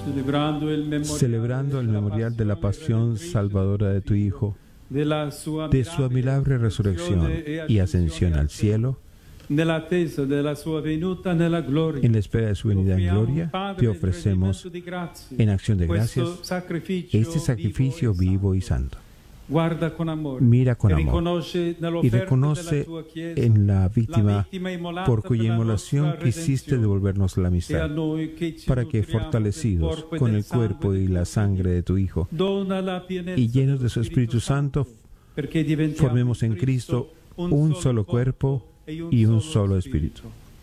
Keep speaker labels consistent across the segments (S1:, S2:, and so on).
S1: celebrando el memorial de la pasión salvadora de tu Hijo, de su admirable resurrección y ascensión al cielo, en la espera de su venida en gloria, te ofrecemos en acción de gracias este sacrificio vivo y santo. Mira con amor y reconoce en la víctima por cuya inmolación quisiste devolvernos la amistad, para que, fortalecidos con el cuerpo y la sangre de tu Hijo y llenos de su Espíritu Santo, formemos en Cristo un solo cuerpo y un solo espíritu.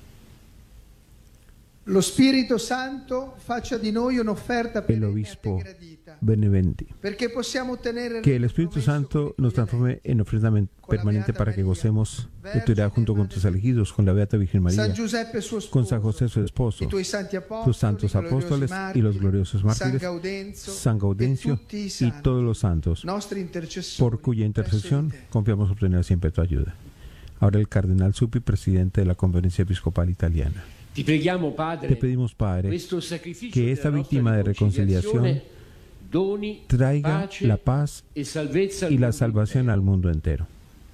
S2: Lo Spirito Santo faccia di noi un'offerta
S1: El obispo Beneventi, que el Espíritu Santo nos transforme en ofrenda permanente para que gocemos de tu heredad junto con tus elegidos, con la Beata Virgen María, con San José su esposo, tus santos apóstoles y los gloriosos mártires, San Gaudencio y todos los santos, por cuya intercesión confiamos obtener siempre tu ayuda. Ahora el cardenal Zuppi, presidente de la Conferencia Episcopal Italiana. Te pedimos, Padre, que esta víctima de reconciliación traiga la paz y la salvación al mundo entero.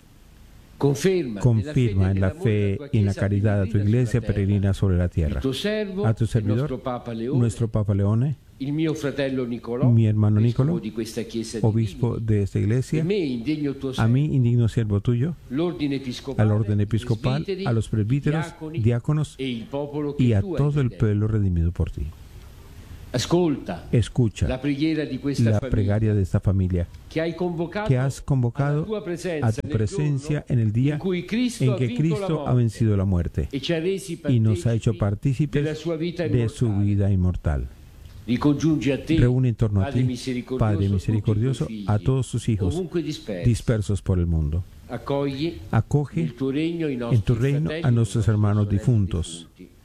S1: Confirma en la fe y en la caridad a tu Iglesia peregrina sobre la tierra. A tu servidor, nuestro Papa Leone, mi hermano Nicolò, obispo de esta iglesia, a mí, indigno siervo tuyo, al orden episcopal, a los presbíteros, diáconos y a todo el pueblo redimido por ti. Escucha la plegaria de esta familia que has convocado a tu presencia en el día en que Cristo ha vencido la muerte y nos ha hecho partícipes de su vida inmortal. Reúne en torno a ti, Padre misericordioso, a todos tus hijos dispersos por el mundo. Acoge en tu reino a nuestros hermanos difuntos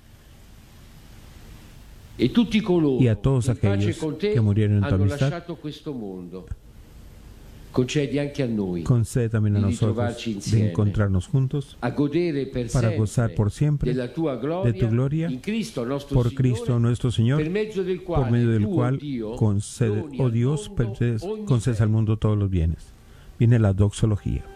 S1: y a todos aquellos que murieron en tu amistad. Concede también a nosotros de encontrarnos juntos para gozar por siempre de tu gloria por Cristo nuestro Señor, por medio del cual concede, oh Dios, concedes al mundo todos los bienes. Viene la doxología.